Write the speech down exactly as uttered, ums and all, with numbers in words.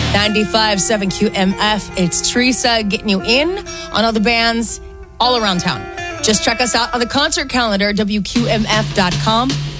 ninety-five point seven Q M F. It's Teresa getting you in on all the bands all around town. Just check us out on the concert calendar, W Q M F dot com.